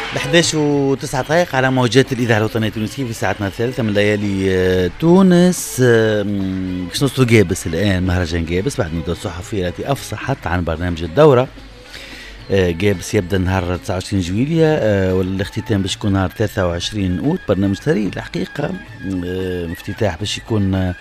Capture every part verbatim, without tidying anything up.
الحداش وتسعة دقائق على موجات الإذاعة الوطنية التونسية في ساعتنا الثالثة من ليالي تونس. باش نوصلوا جابس الآن، مهرجان جابس بعد المدة الصحفية التي أفصحت عن برنامج الدورة. جابس يبدأ نهار تسعة وعشرين جويلية والاختتام باش يكون نهار ثلاثة وعشرين أوت. برنامج ثري الحقيقة، افتتاح باش يكون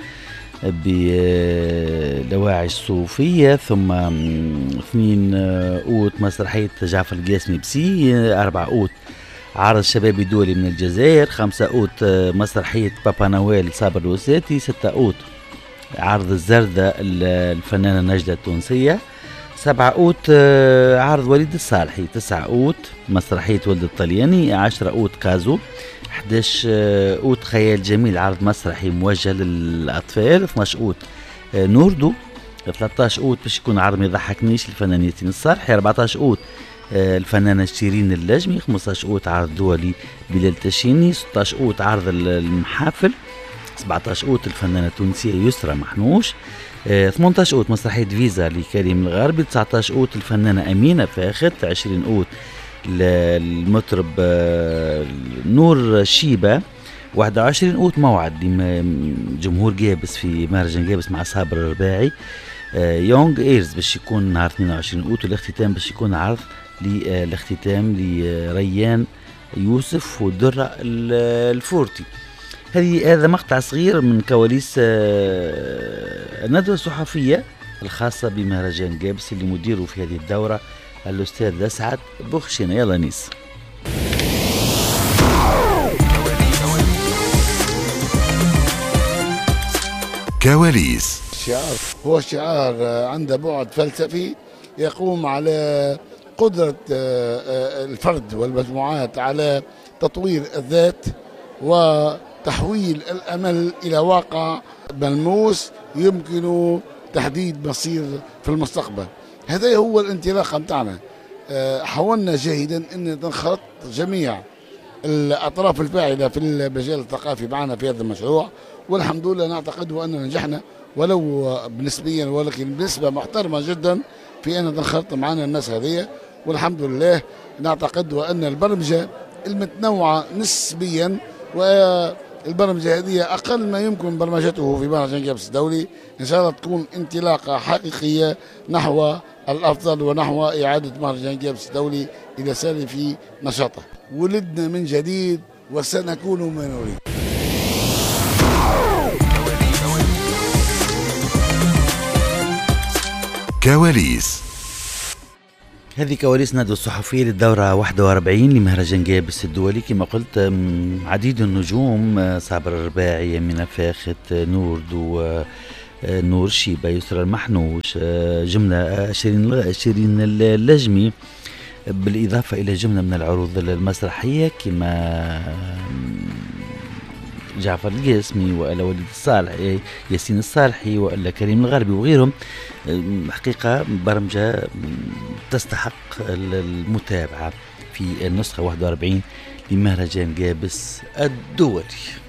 بلواعي الصوفية، ثم اثنين أوت مسرحية جعفر القاسمي بسي، أربعة أوت عرض شبابي دولي من الجزائر، خمسة أوت مسرحية بابا نويل صابر الوساتي، ستة أوت عرض الزردة الفنانة نجدة التونسية، سبعة أوت عرض وليد الصالحي، تسعة أوت مسرحية ولد الطلياني، عشرة أوت كازو، أحداش أوت خيال جميل عرض مسرحي موجه للأطفال، اثناش أوت نوردو، ثلاثة أوت باش يكون عرض ما يضحكنيش الفنان ياسين الصالحي، أربعة أوت الفنانة شيرين اللجمي، خمسة أوت عرض دولي بلال تشيني، ستة أوت عرض المحافل، سبعة أوت الفنانة التونسية يسرى محنوش، ثمانية أوت مسرحية فيزا لكريم الغربي، تسعة أوت الفنانة أمينة فاخت، عشرين أوت المطرب نور شيبة، واحد وعشرين أوت موعد لجمهور جابس في مهرجان جابس مع صابر الرباعي، يونغ ايرز باش يكون نهار اثنين وعشرين أوت، والاختتام باش يكون عرض للاختتام لريان يوسف والدرة الفورتي. هذه هذا مقطع صغير من كواليس الندوة الصحفية الخاصة بمهرجان جابس اللي مديره في هذه الدورة الأستاذ أسعد بوخشينة. يلا نيس. كواليس. الشعار هو شعار عنده بعد فلسفي يقوم على قدرة الفرد والمجموعات على تطوير الذات وتحويل الأمل إلى واقع ملموس يمكن تحديد مصير في المستقبل. هذا هو الانطلاقة متاعنا. حاولنا جاهدا أن ننخرط جميع الأطراف الفاعلة في المجال الثقافي معنا في هذا المشروع، والحمد لله نعتقد أننا نجحنا ولو نسبيا، ولكن بنسبة محترمة جدا في أن ننخرط معنا الناس هذه، والحمد لله نعتقد أن البرمجة المتنوعة نسبيا، والبرمجة هذه أقل ما يمكن برمجته في مهرجان جابس الدولي، إن شاء الله تكون انطلاقة حقيقية نحو الأفضل ونحو إعادة مهرجان جابس الدولي إلى سالف نشاطه. ولدنا من جديد وسنكون ما نريد. كواليس. هذه كواليس ندوة الصحفية للدورة واحد وأربعين لمهرجان جابس الدولي. كما قلت عديد النجوم، صابر الرباعي، يمينة فاخت، نوردو، نور شيبة، يسرى المحنوش، جملة شيرين شيرين اللجمي، بالإضافة إلى جملة من العروض المسرحية كما جعفر القاسمي وإلا وليد الصالحي، ياسين الصالحي وإلا كريم الغربي وغيرهم. حقيقة برمجة تستحق المتابعة في النسخة واحد وأربعين لمهرجان جابس الدولي.